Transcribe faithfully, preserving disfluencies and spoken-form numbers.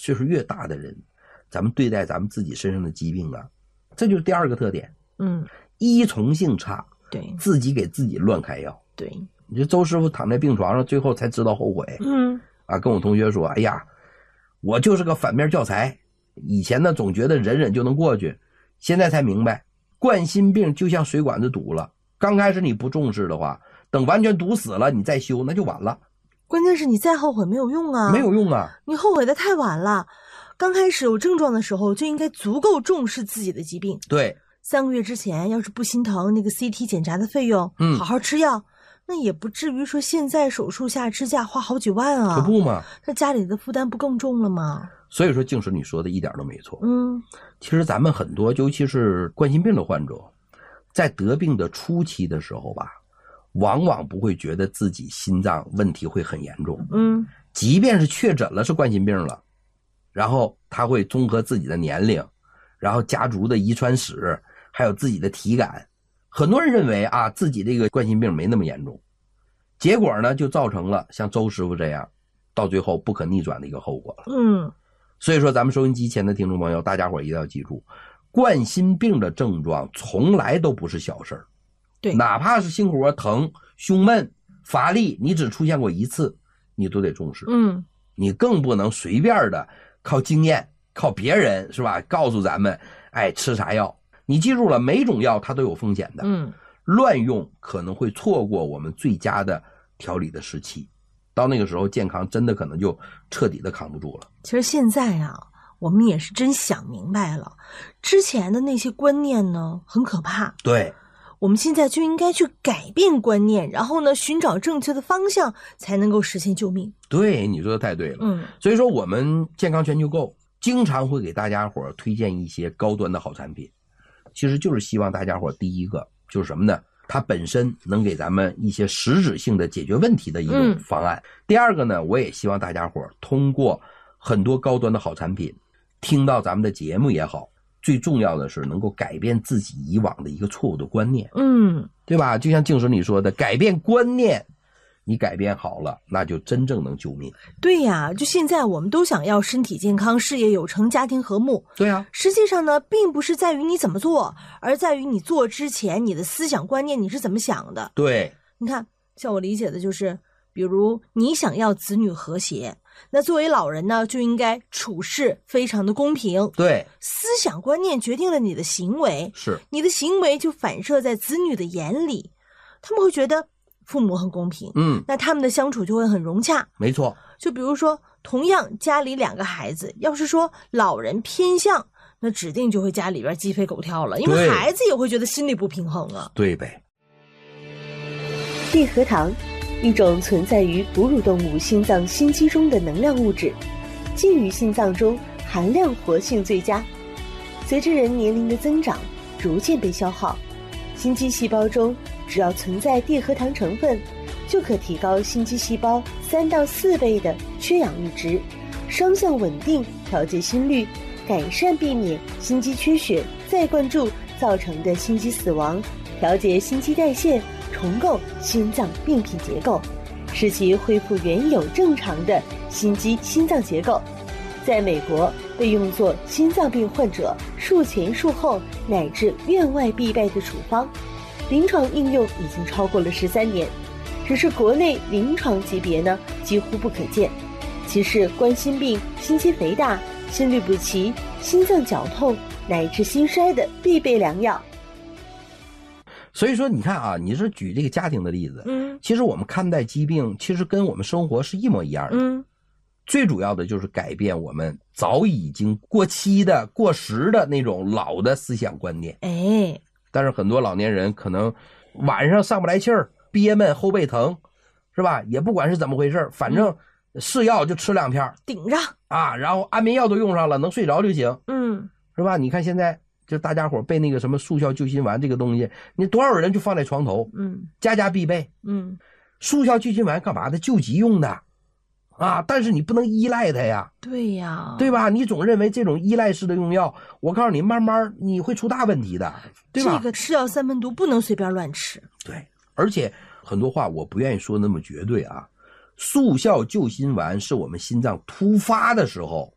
岁数越大的人，咱们对待咱们自己身上的疾病啊，这就是第二个特点。 嗯， 依从性差， 对， 自己给自己乱开药。 对， 你这周师傅躺在病床上，最后才知道后悔。 嗯， 啊，跟我同学说，哎呀，我就是个反面教材。以前呢，总觉得忍忍就能过去，现在才明白，冠心病就像水管子堵了，刚开始你不重视的话，等完全堵死了，你再修那就晚了。 关键是你再后悔没有用啊， 没有用啊， 你后悔的太晚了。刚开始有症状的时候，就应该足够重视自己的疾病。 对， 三个月之前要是不心疼那个 C T 检查的费用， 嗯， 好好吃药，那也不至于说现在手术下支架花好几万啊。 可不嘛， 那家里的负担不更重了吗？ 所以说静师你说的一点都没错。 嗯， 其实咱们很多尤其是冠心病的患者，在得病的初期的时候吧，往往不会觉得自己心脏问题会很严重。 嗯， 即便是确诊了是冠心病了，然后他会综合自己的年龄，然后家族的遗传史，还有自己的体感，很多人认为啊自己这个冠心病没那么严重，结果呢就造成了像周师傅这样到最后不可逆转的一个后果了。 嗯， 所以说咱们收音机前的听众朋友，大家伙一定要记住，冠心病的症状从来都不是小事儿。 对， 哪怕是心火疼、胸闷、乏力，你只出现过一次，你都得重视。 嗯， 你更不能随便的靠经验、靠别人是吧？告诉咱们，哎，吃啥药？你记住了，每种药它都有风险的。 嗯， 乱用可能会错过我们最佳的调理的时期，到那个时候健康真的可能就彻底的扛不住了。 其实现在啊，我们也是真想明白了，之前的那些观念呢很可怕。 对， 我们现在就应该去改变观念，然后呢寻找正确的方向，才能够实现救命。 对，你说的太对了。 嗯， 所以说我们健康全球购经常会给大家伙推荐一些高端的好产品，其实就是希望大家伙第一个就是什么呢？它本身能给咱们一些实质性的解决问题的一种方案。嗯、第二个呢，我也希望大家伙通过很多高端的好产品，听到咱们的节目也好，最重要的是能够改变自己以往的一个错误的观念。 嗯， 对吧？就像静师你说的，改变观念，你改变好了，那就真正能救命。 对呀，就现在我们都想要身体健康、事业有成、家庭和睦。 对啊， 实际上呢，并不是在于你怎么做，而在于你做之前你的思想观念你是怎么想的。 对， 你看，像我理解的就是，比如你想要子女和谐，那作为老人呢，就应该处事非常的公平。 对， 思想观念决定了你的行为， 是你的行为就反射在子女的眼里，他们会觉得父母很公平， 嗯， 那他们的相处就会很融洽。 没错。 就比如说，同样家里两个孩子，要是说老人偏向，那指定就会家里边鸡飞狗跳了，因为孩子也会觉得心里不平衡啊。 对呗。 地核糖，一种存在于哺乳动物心脏心肌中的能量物质，寄予心脏中含量活性最佳，随着人年龄的增长逐渐被消耗。心肌细胞中只要存在地核糖成分，就可提高心肌细胞三到四倍的缺氧阈值，双向稳定调节心率，改善避免心肌缺血再灌注造成的心肌死亡，调节心肌代谢，重构心脏病变结构，使其恢复原有正常的心肌心脏结构。在美国被用作心脏病患者术前术后乃至院外必备的处方，临床应用已经超过了十三年，只是国内临床级别呢几乎不可见。其是冠心病、心肌肥大、心律不齐、心脏绞痛乃至心衰的必备良药。 所以说你看啊，你是举这个家庭的例子， 嗯， 其实我们看待疾病其实跟我们生活是一模一样的。 嗯， 最主要的就是改变我们早已经过期的过时的那种老的思想观念。 哎， 但是很多老年人可能晚上上不来气儿，憋闷后背疼，是吧？也不管是怎么回事，反正是药就吃两片顶着啊，然后安眠药都用上了，能睡着就行。 嗯， 是吧？你看现在就大家伙备那个什么速效救心丸这个东西，你多少人就放在床头， 嗯， 家家必备。 嗯， 速效救心丸干嘛的？救急用的啊，但是你不能依赖它呀。 对呀， 对吧？你总认为这种依赖式的用药，我告诉你，慢慢你会出大问题的，对吧？ 这个吃药三分毒，不能随便乱吃。 对，而且很多话我不愿意说那么绝对啊。速效救心丸是我们心脏突发的时候